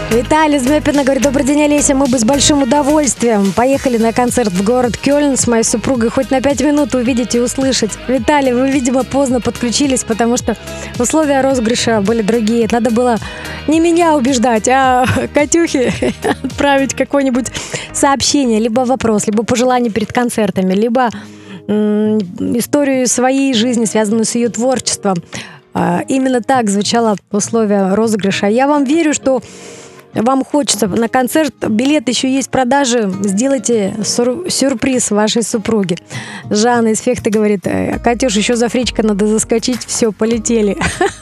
Виталий из Меппина говорит: добрый день, Олеся, мы бы с большим удовольствием поехали на концерт в город Кёльн с моей супругой, хоть на 5 минут увидеть и услышать. Виталий, вы, видимо, поздно подключились, потому что условия розыгрыша были другие. Надо было не меня убеждать, а Катюхе отправить какое-нибудь сообщение, либо вопрос, либо пожелание перед концертами, либо историю своей жизни, связанную с ее творчеством. Именно так звучало условие розыгрыша. Я вам верю, что вам хочется на концерт, билет еще есть в продаже, сделайте сюрприз вашей супруге. Жанна из Фехты говорит: Катюш, еще за Фричка надо заскочить, все, полетели.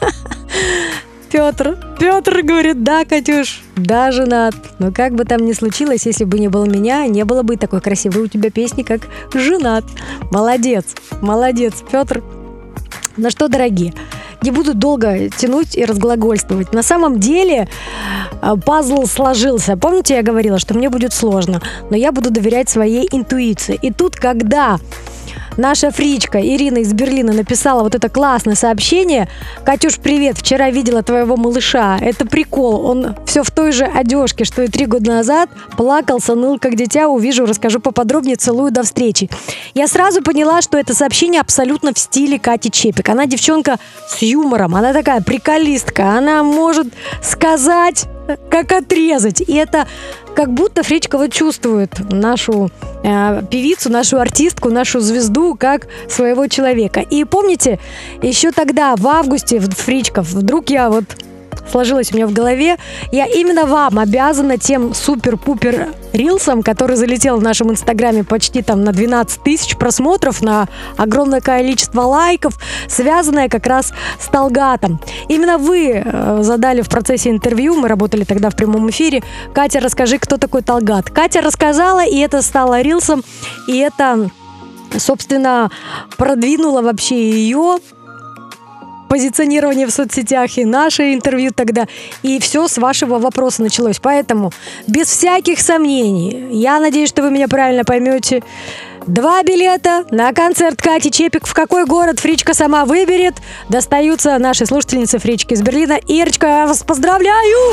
Петр говорит: да, Катюш, да, женат. Но как бы там ни случилось, если бы не было меня, не было бы такой красивой у тебя песни, как «Женат». Молодец, Петр. Ну что, дорогие, не буду долго тянуть и разглагольствовать. На самом деле пазл сложился. Помните, я говорила, что мне будет сложно, но я буду доверять своей интуиции. И тут, когда наша Фричка Ирина из Берлина написала вот это классное сообщение: Катюш, привет, вчера видела твоего малыша. Это прикол, он все в той же одежке, что и 3 года назад. Плакался, ныл как дитя, увижу, расскажу поподробнее, целую, до встречи. Я сразу поняла, что это сообщение абсолютно в стиле Кати Чепик. Она девчонка с юмором, она такая приколистка, она может сказать, как отрезать. И это как будто Фричка вот чувствует нашу певицу, нашу артистку, нашу звезду как своего человека. И помните, еще тогда, в августе, Фричка, вдруг я вот сложилось у меня в голове, я именно вам обязана тем супер-пупер рилсом, который залетел в нашем инстаграме почти там на 12 тысяч просмотров, на огромное количество лайков, связанное как раз с Талгатом. Именно вы задали в процессе интервью, мы работали тогда в прямом эфире: Катя, расскажи, кто такой Талгат. Катя рассказала, и это стало рилсом, и это, собственно, продвинуло вообще ее позиционирование в соцсетях и наше интервью тогда. И все с вашего вопроса началось. Поэтому, без всяких сомнений, я надеюсь, что вы меня правильно поймете, 2 билета на концерт Кати Чепик. В какой город Фричка сама выберет, достаются нашей слушательнице Фрички из Берлина. Ирочка, я вас поздравляю!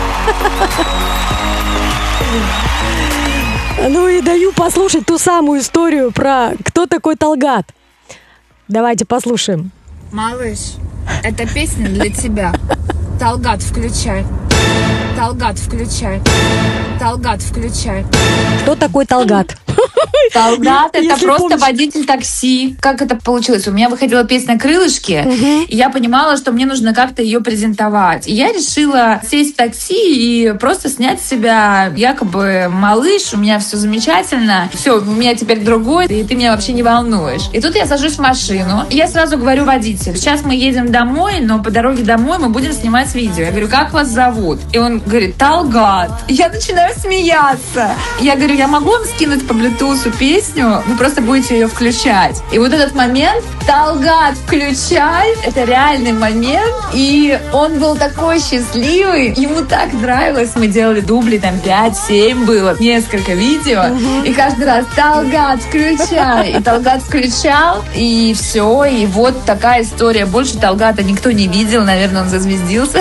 Ну и даю послушать ту самую историю про кто такой Талгат. Давайте послушаем. Малыш, эта песня для тебя. Талгат, включай. Талгат, включай. Талгат, включай. Кто такой Талгат? Талгат — это просто водитель такси. Как это получилось? У меня выходила песня «Крылышки», и я понимала, что мне нужно как-то ее презентовать. И я решила сесть в такси и просто снять с себя якобы: малыш, у меня все замечательно, все, у меня теперь другой, и ты меня вообще не волнуешь. И тут я сажусь в машину, и я сразу говорю водителю: сейчас мы едем домой, но по дороге домой мы будем снимать видео. Я говорю: как вас зовут? И он говорит: Талгат. И я начинаю смеяться. Я говорю: я могу вам скинуть по Bluetooth песню, вы просто будете ее включать. И вот этот момент «Талгат, включай» — это реальный момент, и он был такой счастливый, ему так нравилось. Мы делали дубли, там 5-7 было, несколько видео, и каждый раз «Талгат, включай», и Талгат включал, и все, и вот такая история. Больше Талгата никто не видел, наверное, он зазвездился.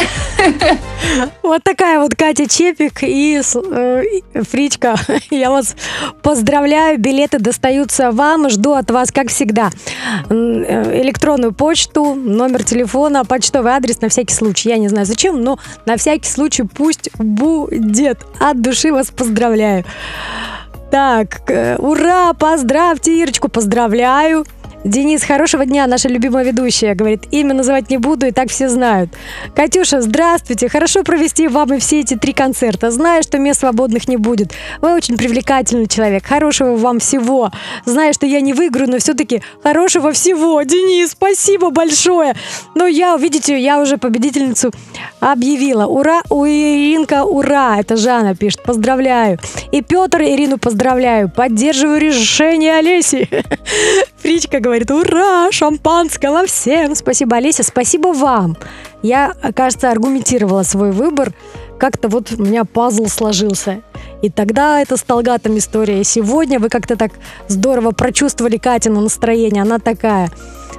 Вот такая вот Катя Чепик и Фричка. Я вас поздравляю. Билеты достаются вам. Жду от вас, как всегда, электронную почту, номер телефона, почтовый адрес на всякий случай. Я не знаю зачем, но на всякий случай пусть будет. От души вас поздравляю. Так, ура, поздравьте Ирочку, поздравляю. Денис, хорошего дня, наша любимая ведущая. Говорит, имя называть не буду, и так все знают. Катюша, здравствуйте. Хорошо провести вам и все эти 3 концерта. Знаю, что мест свободных не будет. Вы очень привлекательный человек. Хорошего вам всего. Знаю, что я не выиграю, но все-таки хорошего всего. Денис, спасибо большое. Но я, видите, я уже победительницу объявила. Ура, у Иринка, ура. Это Жанна пишет. Поздравляю. И Петр Ирину поздравляю. Поддерживаю решение Олеси. Фричка говорит, ура, шампанского всем. Спасибо, Олеся, спасибо вам. Я, кажется, аргументировала свой выбор. Как-то вот у меня пазл сложился. И тогда это с Талгатом история. И сегодня вы как-то так здорово прочувствовали Катину настроение. Она такая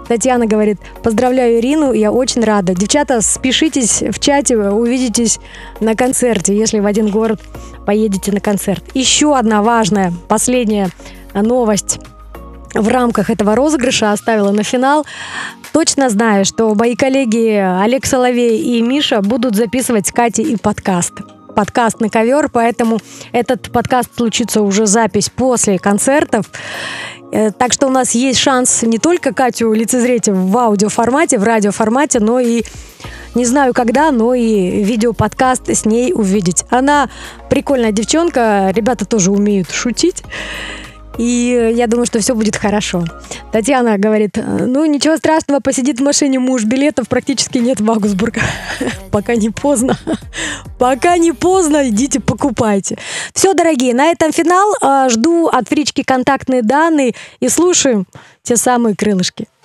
Татьяна говорит: поздравляю Ирину, я очень рада. Девчата, спешитесь в чате, увидитесь на концерте, если в один город поедете на концерт. Еще одна важная, последняя новость в рамках этого розыгрыша оставила на финал. Точно знаю, что мои коллеги Олег Соловей и Миша будут записывать с Катей и подкаст на ковер, поэтому этот подкаст случится уже запись после концертов. Так что у нас есть шанс не только Катю лицезреть в аудиоформате, в радиоформате, но и, не знаю когда, но и видеоподкаст с ней увидеть. Она прикольная девчонка, ребята тоже умеют шутить. И я думаю, что все будет хорошо. Татьяна говорит: ну, ничего страшного, посидит в машине муж, билетов практически нет в Аугсбург. Пока не поздно. Пока не поздно, идите покупайте. Все, дорогие, на этом финал. Жду от Фрички контактные данные и слушаем те самые крылышки.